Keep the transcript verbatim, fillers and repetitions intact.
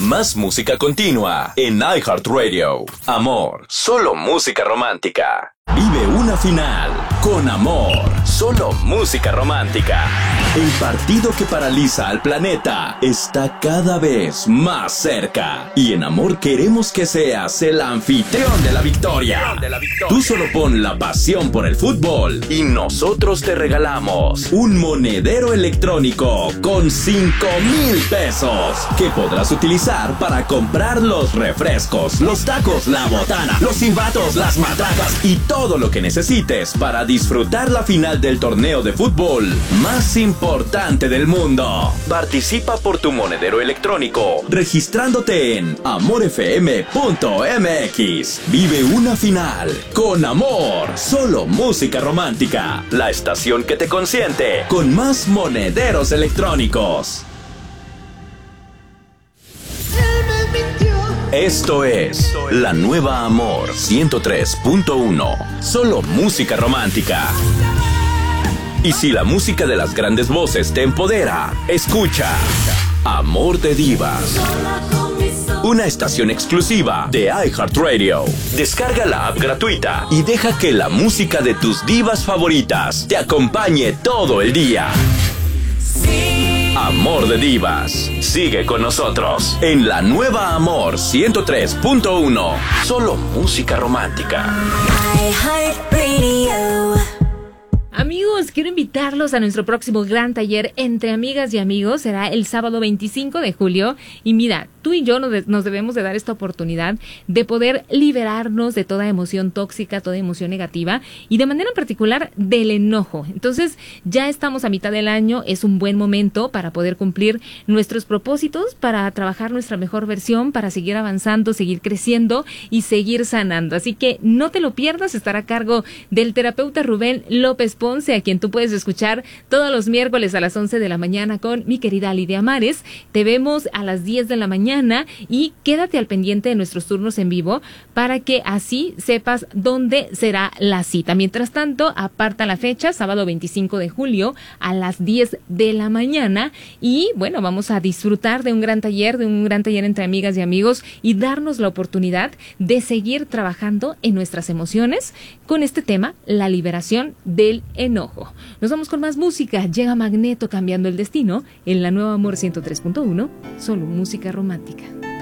Más música continua en iHeartRadio. Amor, solo música romántica. Vive una final con Amor, solo música romántica. El partido que paraliza al planeta está cada vez más cerca. Y en Amor queremos que seas el anfitrión de la victoria. Tú solo pon la pasión por el fútbol y nosotros te regalamos un monedero electrónico con cinco mil pesos que podrás utilizar para comprar los refrescos, los tacos, la botana, los silbatos, las matracas y todo lo que necesites para disfrutar la final del torneo de fútbol más importante del mundo. Participa por tu monedero electrónico registrándote en amor f m punto m x. Vive una final con Amor, solo música romántica. La estación que te consiente con más monederos electrónicos. Esto es la nueva Amor ciento tres punto uno. Solo música romántica. Y si la música de las grandes voces te empodera, escucha Amor de Divas. Una estación exclusiva de iHeartRadio. Descarga la app gratuita y deja que la música de tus divas favoritas te acompañe todo el día. Amor de Divas. Sigue con nosotros en la nueva Amor ciento tres punto uno. Solo música romántica. Amigos, quiero invitarlos a nuestro próximo gran taller Entre Amigas y Amigos. Será el sábado veinticinco de julio. Y mira, tú y yo nos, de, nos debemos de dar esta oportunidad de poder liberarnos de toda emoción tóxica, toda emoción negativa y de manera en particular del enojo. Entonces, ya estamos a mitad del año. Es un buen momento para poder cumplir nuestros propósitos, para trabajar nuestra mejor versión, para seguir avanzando, seguir creciendo y seguir sanando. Así que no te lo pierdas. Estará a cargo del terapeuta Rubén López Ponce, a quien tú puedes escuchar todos los miércoles a las once de la mañana con mi querida Lidia Mares. Te vemos a las diez de la mañana y quédate al pendiente de nuestros turnos en vivo para que así sepas dónde será la cita. Mientras tanto, aparta la fecha, sábado veinticinco de julio a las diez de la mañana y bueno, vamos a disfrutar de un gran taller, de un gran taller entre amigas y amigos y darnos la oportunidad de seguir trabajando en nuestras emociones con este tema, la liberación del enojo. Nos vamos con más música. Llega Magneto cambiando el destino en la nueva Amor ciento tres punto uno, solo música romántica.